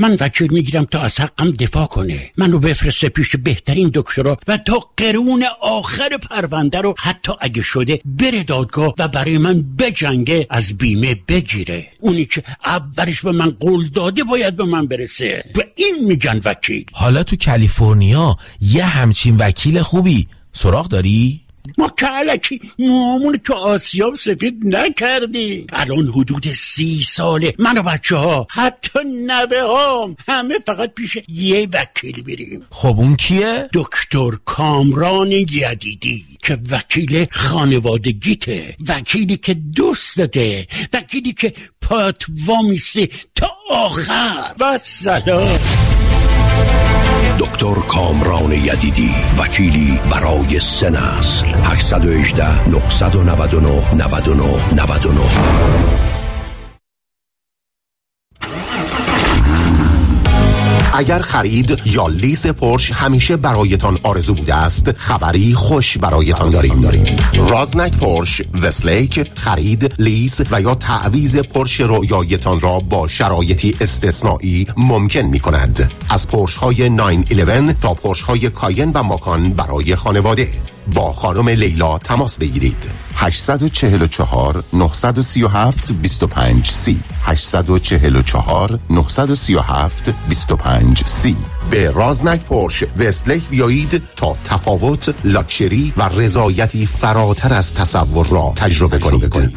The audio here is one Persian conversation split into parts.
من وکیل میگیرم تا از حقم دفاع کنه، منو بفرسته پیش بهترین دکترا و تا قرون آخر پرونده رو حتی اگه شده بره دادگاه و برای من بجنگه، از بیمه بگیره. اونی که اولش به من قول داده باید به من برسه. و این میگن وکیل. حالا تو کالیفرنیا یه همچین وکیل خوبی سراغ داری؟ ما که علکی موامون تو آسیاب سفید نکردی. الان حدود 30 ساله من و بچه ها حتی نوه هام همه فقط پیش یه وکیل میریم. خب اون کیه؟ دکتر کامران یدیدی که وکیل خانوادگیته، وکیلی که دوستته، وکیلی که پات وامیسته تا آخر. و سلام. دکتر کامران یدیدی، وکیلی برای 3 نسل. 818 999 99 99. اگر خرید یا لیز پورش همیشه برایتان آرزو بوده است، خبری خوش برایتان داریم. رازنک پورش وستلیک خرید، لیز و یا تعویض پورش رویایتان را با شرایطی استثنایی ممکن می کند. از پورش های 911 تا پورش های کاین و ماکان برای خانواده. با خانم لیلا تماس بگیرید. 844 937 25 30 844 937 25 30. به رازنک پورش وستلیک بیایید تا تفاوت، لاکچری و رضایتی فراتر از تصور را تجربه کنید.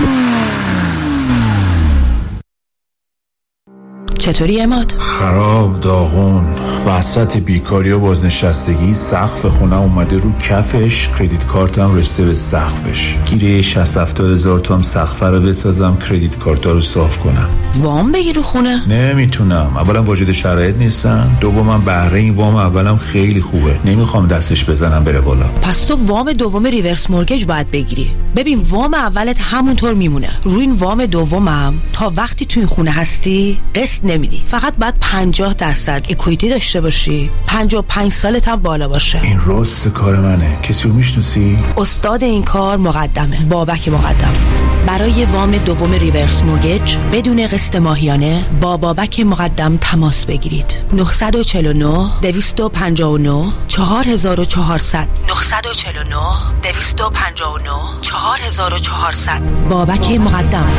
چطوری عماد؟ خراب، داغون، وسط بیکاری و بازنشستگی. سقف خونه اومده رو کفش، کردیت کارتم رسیده به سقفش. گیره 60-70 هزار توام سقف رو بسازم، کردیت کارتا رو صاف کنم. وام بگیر رو خونه؟ نمیتونم. اولا واجد شرایط نیستم، دومم بهره این وام اولم خیلی خوبه، نمیخوام دستش بزنم بره بالا. پس تو وام دوم ریورس مورگیج باید بگیری. ببین وام اولت همونطور میمونه، روی این وام دومم تا وقتی تو این خونه هستی قسط نمیدی. فقط باید 50% اکویتی داشته باشی، 55 سالت هم بالا باشه. این راست کار منه. کسی رو میشناسی؟ استاد این کار مقدمه، بابک مقدم. برای وام دوم ریورس مورگیج بدون قسط ماهیانه با بابک مقدم تماس بگیرید. 949 259 4400 949 259 4400. بابک مقدم.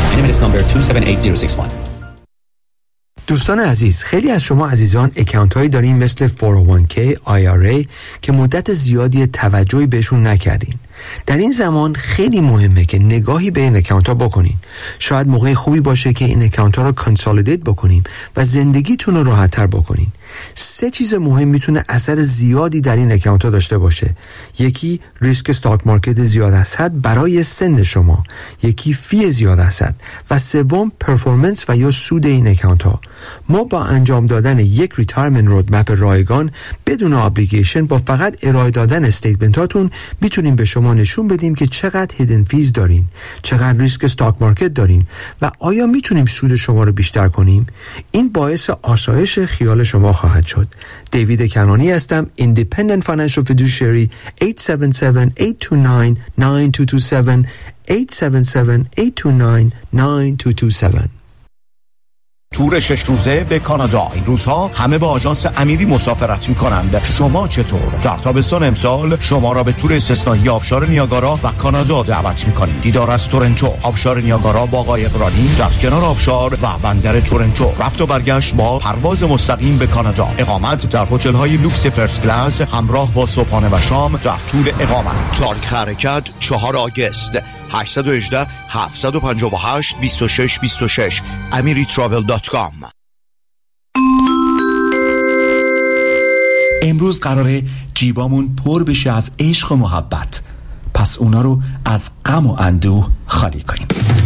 دوستان عزیز، خیلی از شما عزیزان اکانت هایی دارین مثل 401k IRA که مدت زیادی توجهی بهشون نکردین. در این زمان خیلی مهمه که نگاهی به این اکانت ها بکنین. شاید موقع خوبی باشه که این اکانت ها رو کانسالیدیت بکنیم و زندگیتون رو راحت تر بکنین. 3 چیز مهم میتونه اثر زیادی در این اکانت ها داشته باشه. یکی ریسک استاک مارکت زیاد از حد برای سن شما، یکی فی زیاد از حد و سوم پرفورمنس و یا سود این اکانت ها. ما با انجام دادن یک ریتایرمنت رودمپ رایگان بدون ابلیگیشن با فقط ارائه دادن استیتمنت هاتون میتونیم به شما نشون بدیم که چقدر هیدن فیز دارین، چقدر ریسک استاک مارکت دارین و آیا میتونیم سود شما رو بیشتر کنیم. این باعث آسایش خیال شما خواهد شد. دیوید کنانی هستم، Independent Financial Fiduciary. 877-829-9227 877-829-9227. تور 6 روزه به کانادا. این روزها همه با آژانس امیری مسافرت می‌کنند. شما چطور؟ در تابستان امسال شما را به تور استثنایی آبشار نیاگارا و کانادا دعوت می‌کنیم. دیدار از تورنتو، آبشار نیاگارا با قایقرانی در کنار آبشار و بندر تورنتو. رفت و برگشت با پرواز مستقیم به کانادا. اقامت در هتل‌های لوکس فرست کلاس همراه با صبحانه و شام در طول اقامت. تاریخ حرکت 4 آگوست. 818 758 2626 amiritravel.com. امروز قراره جیبامون پر بشه از عشق و محبت، پس اونا رو از غم و اندوه خالی کنیم.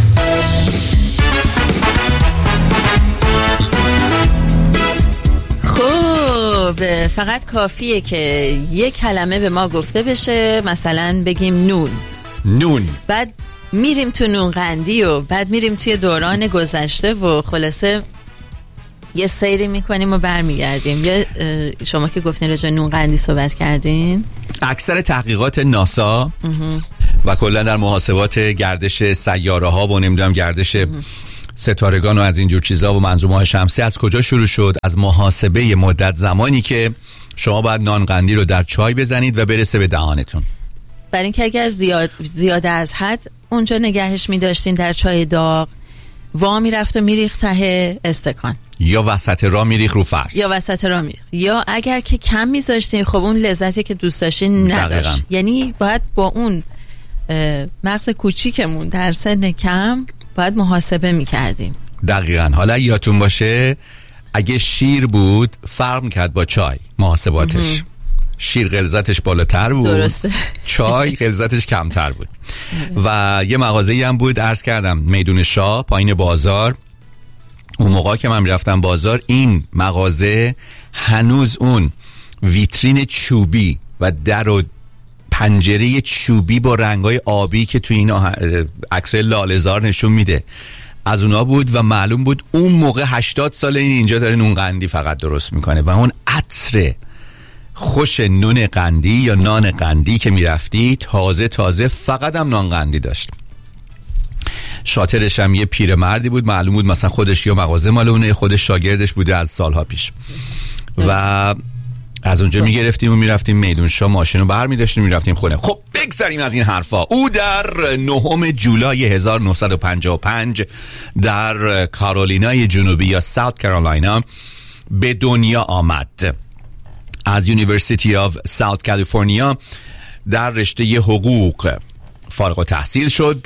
خب فقط کافیه که یک کلمه به ما گفته بشه، مثلا بگیم نون، بعد میریم تو نون قندی و بعد میریم توی دوران گذشته و خلاصه یه سیری میکنیم و برمیگردیم. یا شما که گفتین راجع به نون قندی صحبت کردین، اکثر تحقیقات ناسا و کلا در محاسبات گردش سیاره ها و نمیدونم گردش ستارگان و از اینجور چیزا و منظومه‌های شمسی از کجا شروع شد؟ از محاسبه مدت زمانی که شما باید نان قندی رو در چای بزنید و برسه به دهانتون. برای اینکه اگر زیاده از حد اونجا نگهش می‌داشتین در چای داغ، وا میرفت و میریخت ته استکان، یا وسط راه میریخت رو فرش، یا اگر که کم میذاشتین خب اون لذتی که دوست داشتین نداشت. یعنی باید با اون مغز کوچیکمون در سن کم باید محاسبه میکردیم. دقیقاً. حالا یادتون باشه اگه شیر بود فرق میکرد با چای محاسباتش. شیر غلظتش بالاتر بود، درسته. چای غلظتش کمتر بود. و یه مغازه‌ای هم بود، عرض کردم میدون شاه پایین بازار. اون موقع که من میرفتم بازار، این مغازه هنوز اون ویترین چوبی و در و پنجره چوبی با رنگای آبی که توی این عکسای لاله‌زار نشون میده از اونا بود و معلوم بود اون موقع 80 ساله اینجا داره نون قندی فقط درست میکنه و اون عطر خوش نون قندی یا نان قندی که میرفتی تازه فقط هم نان قندی داشت. شاطرش هم یه پیرمردی بود، معلوم بود مثلا خودش یا مغازه مال اونه، خودش شاگردش بوده از سالها پیش. و از اونجا میگرفتیم و میرفتیم میدون شاه، ماشین رو بر میداشتیم میرفتیم خونه. خب بگذاریم از این حرفا. او در 9 جولای 1955 در کارولینای جنوبی یا ساوت کارولاینا به دنیا آمد. از یونیورسیتی آف ساوت کالیفرنیا در رشته حقوق فارغ التحصیل شد.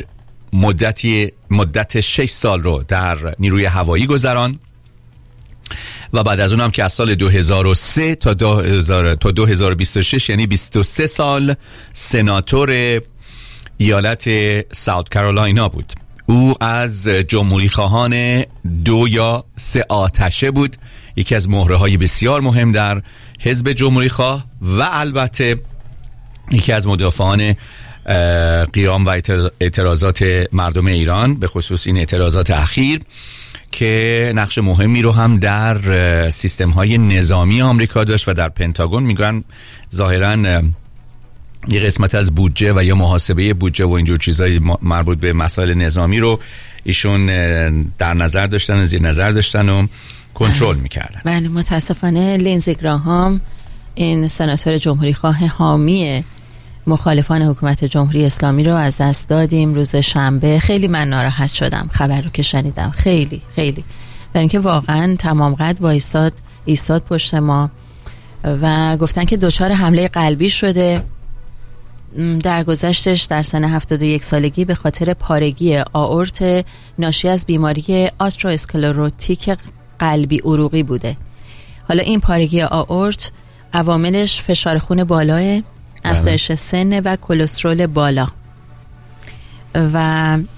مدت 6 سال رو در نیروی هوایی گذران و بعد از اونم که از سال 2003 تا 2026 یعنی 23 سال سناتور ایالت ساوت کارولاینا بود. او از جمهوری خواهان 2 یا 3 آتشه بود، یکی از مهره‌های بسیار مهم در حزب جمهوری خواه و البته یکی از مدافعان قیام و اعتراضات مردم ایران، به خصوص این اعتراضات اخیر که نقش مهمی رو هم در سیستم‌های نظامی آمریکا داشت و در پنتاگون میگن ظاهراً یه قسمت از بودجه و یا محاسبه بودجه و اینجور چیزایی مربوط به مسائل نظامی رو ایشون در نظر داشتن و زیر نظر داشتن و کنترل میکردن. بله، متاسفانه لینزی گراهام، این سناتور جمهوری خواه حامی مخالفان حکومت جمهوری اسلامی رو از دست دادیم روز شنبه. خیلی من ناراحت شدم خبر رو که شنیدم، خیلی برای اینکه واقعا تمام قد ایستاد پشت ما و گفتن که دچار حمله قلبی شده. در گذشتش در سن 71 سالگی به خاطر پارگی آئورت ناشی از بیماری آترواسکلروتیک قلبی عروقی بوده. حالا این پارگی آئورت عواملش فشار خون بالاه، افزایش سن و کلسترول بالا و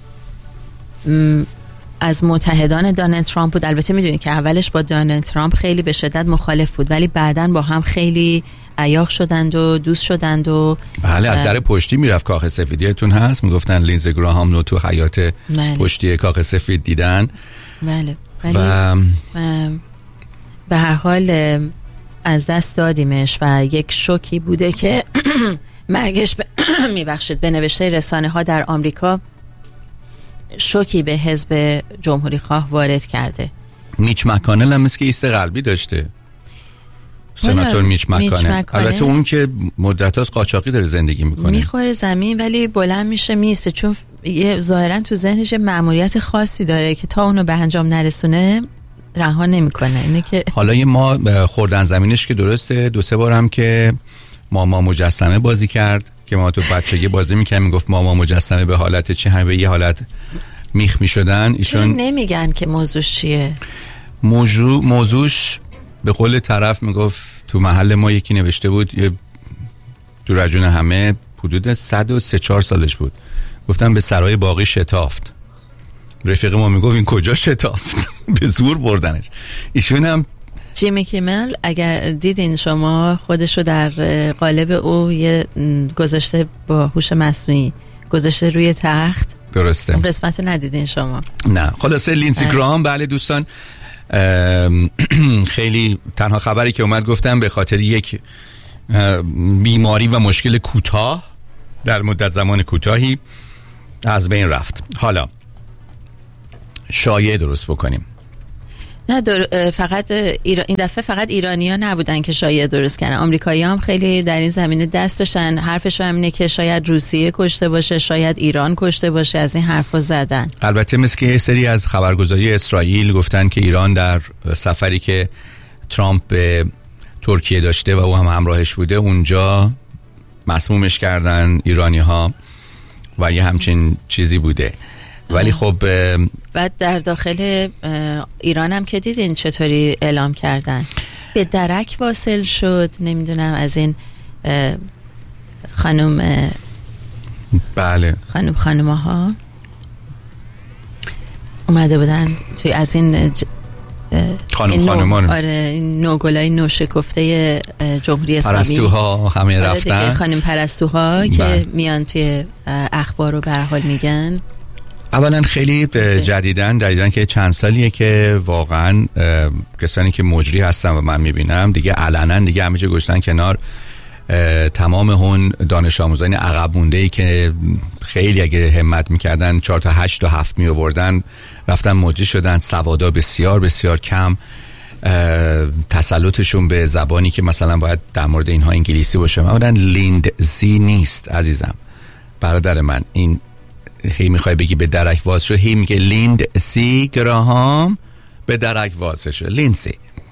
از متحدان دونالد ترامپ بود. البته میدونید که اولش با دونالد ترامپ خیلی به شدت مخالف بود ولی بعداً با هم خیلی عیاق شدند و دوست شدند و بله از در پشتی میرفت کاخ سفیدیتون هست، میگفتن لینزی گراهام رو تو حیات پشتی کاخ سفید دیدن. بله و به هر حال از دست دادیمش و یک شوکی بوده که مرگش میبخشید به نوشته رسانه ها در آمریکا شوکی به حزب جمهوری خواه وارد کرده. میچ مکانل هم مثل که ایست قلبی داشته، سناتور میچ مکانل. البته اون که مدت‌هاست قاچاقی داره زندگی میکنه، میخوره زمین ولی بلند میشه میسته، چون ظاهرا تو ذهنش مأموریت خاصی داره که تا اونو به انجام نرسونه رها نمیکنه. اینه که حالا ما خوردن زمینش که درسته 2-3 بار هم که ماما مجسمه بازی کرد که ما تو بچگی بازی می‌کردیم، میگفت ماما مجسمه به حالت چه هم به یه حالت میخ میشدن. ایشون نمیگن که موضوعش چیه. موضوعش به قول طرف میگفت تو محل ما یکی نوشته بود، یه دور از جون همه حدود 103-4 سالش بود، گفتم به سرای باقی شتافت. رفیق ما میگفت این کجا شتافت؟ به زور بردنش. ایشون هم جیمی کیمل اگر دیدین شما خودشو در قالب او یه گذاشته با هوش مصنوعی گذاشته روی تخت، درسته اون قسمت ندیدین شما؟ نه. خلاصه لینزی گراهام بله دوستان، خیلی تنها خبری که اومد گفتم به خاطر یک بیماری و مشکل کوتاه در مدت زمان کوتاهی از بین رفت. حالا شایعه درست بکنیم. نه فقط این دفعه فقط ایرانی‌ها نبودن که شایعه درست کردن، آمریکایی‌ها هم خیلی در این زمینه دست داشتن. حرفش هم اینه که شاید روسیه کشته باشه، شاید ایران کشته باشه، از این حرفا زدن. البته مثل که یه سری از خبرگزاری اسرائیل گفتن که ایران در سفری که ترامپ به ترکیه داشته و او هم همراهش بوده اونجا مسمومش کردن ایرانی‌ها و یه همچین چیزی بوده. ولی خب بعد در داخل ایران هم که دیدین چطوری اعلام کردن، به درک واصل شد. نمیدونم از این بله خانوم‌ها اومده بودن توی از این خانمان آره نوگلای نوشکفته جمهوری اسلامی، پرستوها همه رفتن، خانم پرستوها که میان توی اخبار رو به هر حال میگن. اولا خیلی جدیدن که چند سالیه که واقعا کسانی که مجری هستن و من میبینم دیگه علنا دیگه همه چه گذاشتن کنار. تمام اون دانش آموزان عقب مونده‌ای که خیلی اگه همت میکردن 4 تا 8 تا 7 می آوردن رفتن مجری شدن. سوادا بسیار بسیار کم، تسلطشون به زبانی که مثلا باید در مورد اینها انگلیسی باشه. اولا لیندزی نیست عزیزم برادر من، این هی میخوای بگی به درک واز شو، هی میگه لیندسی گراهام به درک واز شو لیندسی.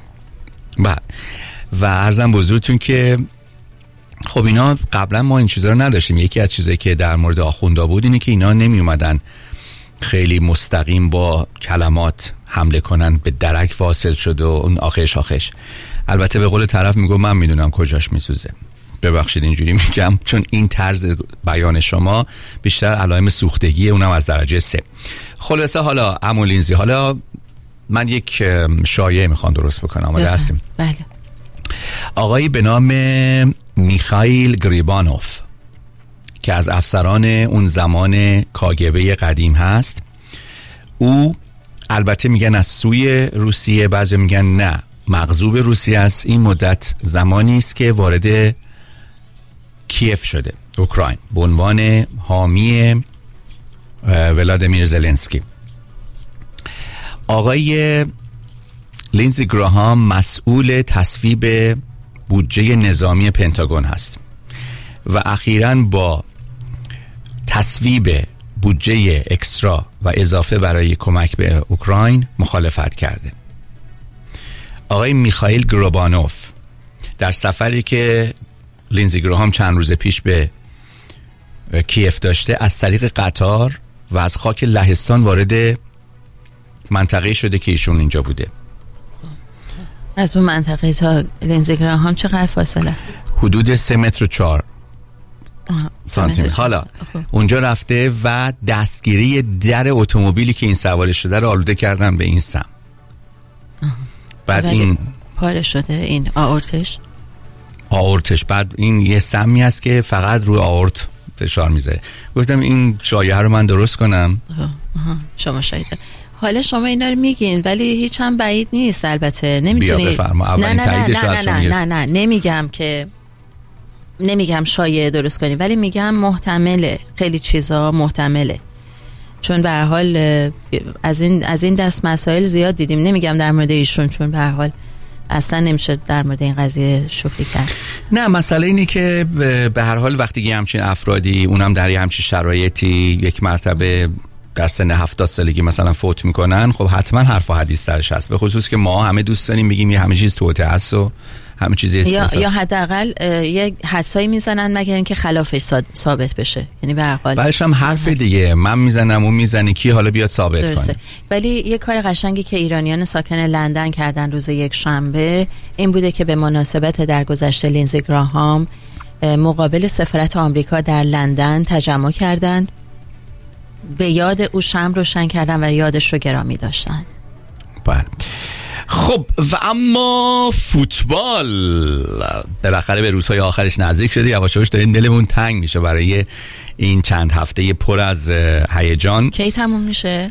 و عرضم بزرگتون که خب اینا قبلا ما این چیزا رو نداشتیم. یکی از چیزایی که در مورد آخوندا بود اینه که اینا نمی اومدن خیلی مستقیم با کلمات حمله کنن، به درک واصل شد و اون آخش. البته به قول طرف میگم من میدونم کجاش میسوزه، ببخشید اینجوری میگم، چون این طرز بیان شما بیشتر علائم سوختگیه، اونم از درجه 3. خلاصه حالا عمو لینزی، حالا من یک شایعه میخوام درست بکنم. آماده هستیم؟ بله. آقایی به نام میخائیل گریبانوف که از افسران اون زمان کاگبه قدیم هست، او البته میگن از سوی روسیه، بعضی میگن نه مغصوب روسیه است. این مدت زمانی است که وارد کیف شده اوکراین به عنوان حامی ولادیمیر زلنسکی. آقای لینزی گراهام مسئول تصویب بودجه نظامی پنتاگون هست و اخیراً با تصویب بودجه اکسترا و اضافه برای کمک به اوکراین مخالفت کرده. آقای میخائیل گریبانوف در سفری که لینزی گراهام چند روز پیش به کیف داشته از طریق قطار و از خاک لهستان وارد منطقه شده که ایشون اینجا بوده. از اون منطقه تا لینزی گراهام چقدر فاصله است؟ حدود 3 متر و 4 سانتی متر. حالا اونجا رفته و دستگیری در اتومبیلی که این سوار شده رو آلوده کردن به این سم. بعد این پاره شده این آورتش. بعد این یه سمی هست که فقط روی آورت فشار میذاره. گفتم این شایعه رو من درست کنم. شما شایعه حالا شما اینا رو میگین ولی هیچ هم بعید نیست. البته نمیتونی بیا بفرما اولین تاییدش رو نه نمیگم که نمیگم شایعه درست کنی، ولی میگم محتمله، خیلی چیزا محتمله، چون به هر حال از این دست مسائل زیاد دیدیم. نمیگم در مورد ایشون، چون به هر حال اصلا نمیشه در مورد این قضیه شوخی کرد. نه مسئله اینه که به هر حال وقتی که همچین افرادی اونم در همچین شرایطی یک مرتبه در سن 70 سالگی مثلا فوت میکنن، خب حتما حرف و حدیث درش هست، به خصوص که ما همه دوست داریم بگیم یه همه چیز توته هست و همه چیز یا حداقل یک حدسایی میزنن مگر اینکه خلافش ثابت بشه. یعنی به هر حال بعدش هم حرف دیگه، من میزنم اون میزنه، کی حالا بیاد ثابت درسته. کنه. ولی یه کار قشنگی که ایرانیان ساکن لندن کردن روز یک شنبه این بوده که به مناسبت درگذشت لینزی گراهام مقابل سفارت آمریکا در لندن تجمع کردند، به یاد او شمع روشن کردن و یادش رو گرامی داشتن. بله. خب و اما فوتبال بالاخره به روزهای آخرش نزدیک شده، یواش یواش داره دلمون تنگ میشه برای این چند هفته پر از هیجان. کی تموم میشه؟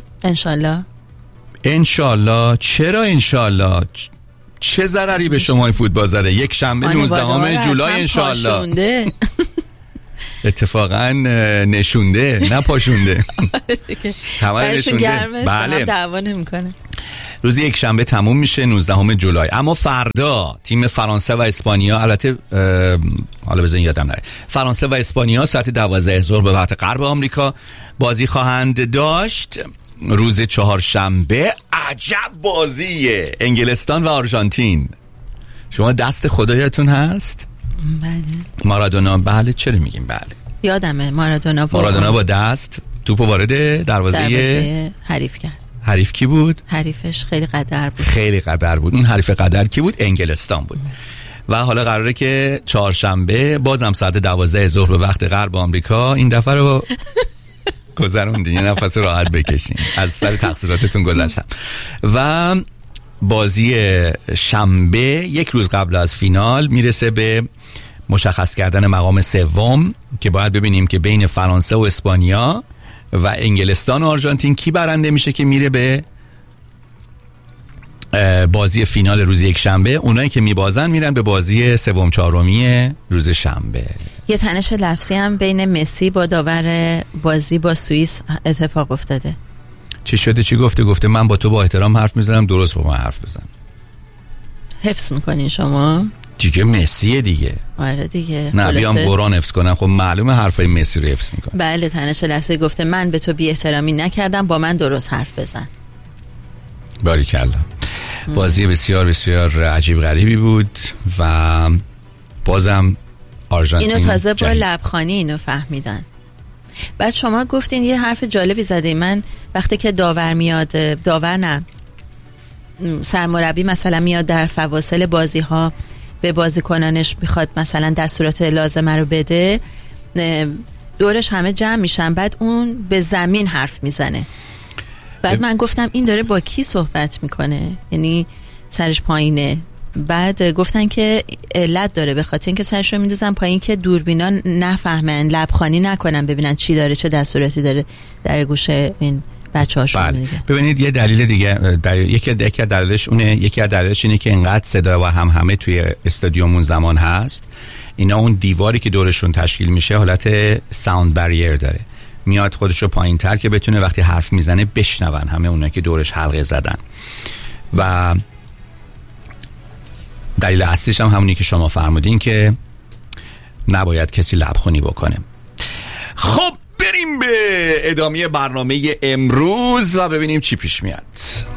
انشالله. چرا انشالله؟ چه ضرری به شما این فوتبال زده؟ یک شنبه 19 جولای انشالله. اتفاقا نشونده نه پاشونده. سرشون گرمه بله. دعوا نمیکنه. روز یک شنبه تموم میشه 19 جولای. اما فردا تیم فرانسه و اسپانیا، البته حالا بزن یادم نره، فرانسه و اسپانیا ساعت 12 ظهر به وقت غرب آمریکا بازی خواهند داشت. روز چهارشنبه عجب بازیه، انگلستان و آرژانتین. شما دست خدایتون هست؟ بله. مارادونا، بله چرا میگیم بله؟ یادمه مارادونا با دست توپو وارد دروازه حریف کرد. حریف کی بود؟ حریفش خیلی قدر بود. اون حریف قدر کی بود؟ انگلستان بود. و حالا قراره که چهارشنبه بازم ساعت 12 ظهر به وقت غرب آمریکا این دفعه رو گذروندین، یه نفس راحت بکشین، از سر تقصیراتتون گذشتم. و بازی شنبه یک روز قبل از فینال میرسه به مشخص کردن مقام سوم که باید ببینیم که بین فرانسه و اسپانیا و انگلستان و آرژانتین کی برنده میشه که میره به بازی فینال روز یک شنبه. اونایی که میبازن میرن به بازی سوم چهارمی روز شنبه. یه تنش لفظی هم بین مسی با داور بازی با سوئیس اتفاق افتاده. چی شده؟ چی گفته؟ گفته من با تو با احترام حرف میزنم، درست با من حرف بزن. حفظ میکنین شما؟ دیگه مسیه دیگه. آره دیگه. نه بیام قرآن حفظ کنم، خب معلومه حرفای مسی رو حفظ میکنم. بله تنش لفظی گفته من به تو بی احترامی نکردم، با من درست حرف بزن. باریکلا. بازی بسیار بسیار عجیب غریبی بود و بازم آرژانتین اینو تازه با لبخانی اینو فهمیدن. بعد شما گفتین یه حرف جالبی زده. من وقتی که داور میاد، داور نه سرمربی مثلا میاد در فواصل بازی ها به بازیکنانش بخواد مثلا دستورات لازمه رو بده، دورش همه جمع میشن، بعد اون به زمین حرف میزنه. بعد من گفتم این داره با کی صحبت میکنه، یعنی سرش پایینه. بعد گفتن که علت داره، به خاطر اینکه سرش رو میندازن پایین که دوربینا نفهمن، لبخوانی نکنن، ببینن چی داره، چه دستوراتی داره در گوش این بچه‌هاشون. بله. ببینید یه دلیل دیگه، یکی از دلایلش اینه که اینقدر صدا و همه توی استادیوم اون زمان هست، اینا اون دیواری که دورشون تشکیل میشه حالت ساوند بریر داره، میاد خودش رو پایین تر که بتونه وقتی حرف میزنه بشنون همه اونایی که دورش حلقه زدن. و دلیل اصلیش هم همونی که شما فرمودین که نباید کسی لبخونی بکنه. خب بریم به ادامه برنامه امروز و ببینیم چی پیش میاد.